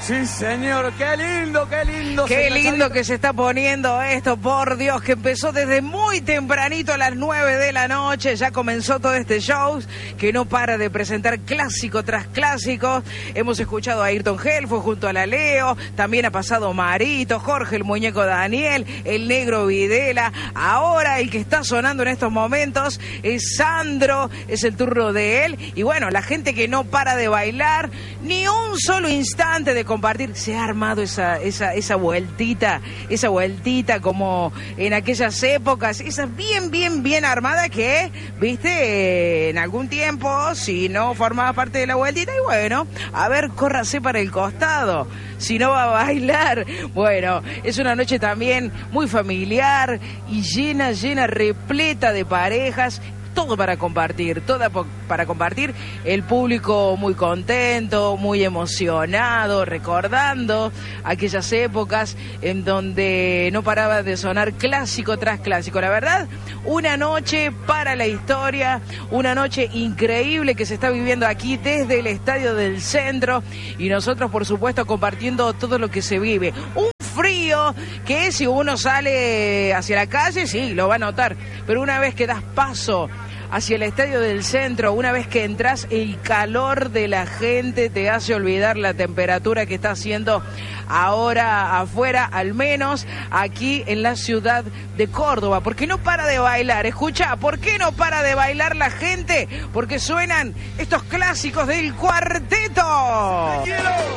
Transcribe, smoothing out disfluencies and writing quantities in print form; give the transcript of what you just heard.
Sí, señor, qué lindo, qué lindo. Qué lindo que se está poniendo esto, por Dios, que empezó desde muy tempranito a las 9 de la noche, ya comenzó todo este show, que no para de presentar clásico tras clásico. Hemos escuchado a Ayrton Helfo junto a la Leo, también ha pasado Marito, Jorge el Muñeco Daniel, el Negro Videla. Ahora el que está sonando en estos momentos es Sandro, es el turno de él. Y bueno, la gente que no para de bailar, ni un solo instante de compartir. Se ha armado esa vueltita como en aquellas épocas, esa bien armada que, viste, en algún tiempo, si no formaba parte de la vueltita, y bueno, a ver, córrase para el costado, si no va a bailar. Bueno, es una noche también muy familiar y llena, repleta de parejas. Todo para compartir, el público muy contento, muy emocionado, recordando aquellas épocas en donde no paraba de sonar clásico tras clásico. La verdad, una noche para la historia, una noche increíble que se está viviendo aquí desde el Estadio del Centro, y nosotros, por supuesto, compartiendo todo lo que se vive. Un frío que si uno sale hacia la calle, sí, lo va a notar, pero una vez que das paso hacia el Estadio del Centro, una vez que entras, el calor de la gente te hace olvidar la temperatura que está haciendo ahora afuera, al menos aquí en la ciudad de Córdoba, porque no para de bailar. Escucha, ¿por qué no para de bailar la gente? Porque suenan estos clásicos del cuarteto.